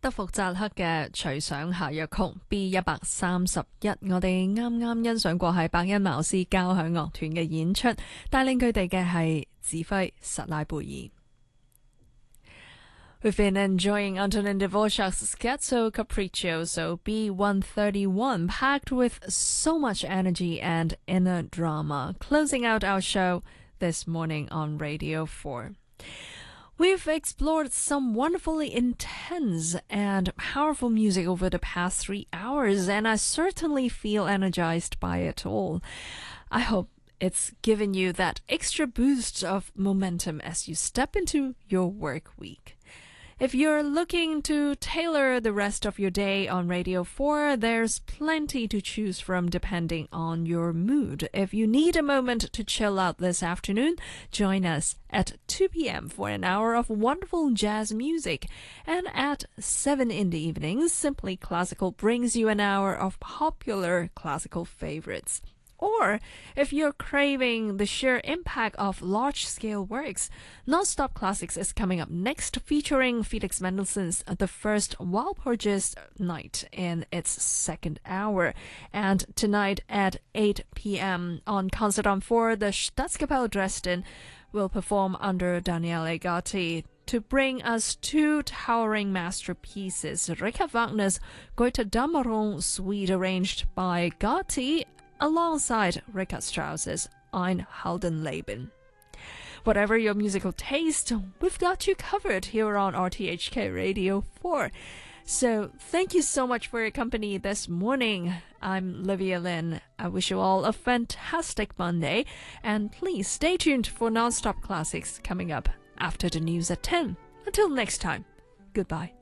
德福扎克嘅隨想下約曲 B131，我哋啱啱欣賞過係伯恩茅斯交響樂團嘅演出，帶領佢哋嘅係指揮薩拉貝爾。We've been enjoying Antonin Dvorak's Scherzo Capriccioso B131, packed with so much energy and inner drama, closing out our show this morning on Radio 4. We've explored some wonderfully intense and powerful music over the past 3 hours, and I certainly feel energized by it all. I hope it's given you that extra boost of momentum as you step into your work week. If you're looking to tailor the rest of your day on Radio 4, there's plenty to choose from depending on your mood. If you need a moment to chill out this afternoon, join us at 2 p.m. for an hour of wonderful jazz music. And at 7 in the evenings, Simply Classical brings you an hour of popular classical favorites. Or, if you're craving the sheer impact of large-scale works, Non-Stop Classics is coming up next, featuring Felix Mendelssohn's The First Walpurgis Night in its second hour. And tonight at 8 p.m. on Concert on 4, the Staatskapelle Dresden will perform under Daniele Gatti to bring us two towering masterpieces, Richard Wagner's Götterdämmerung Suite arranged by Gatti, alongside Richard Strauss's Ein Heldenleben. Whatever your musical taste, we've got you covered here on RTHK Radio 4. So thank you so much for your company this morning. I'm Livia Lynn. I wish you all a fantastic Monday, and please stay tuned for Non-Stop Classics coming up after the news at 10. Until next time, goodbye.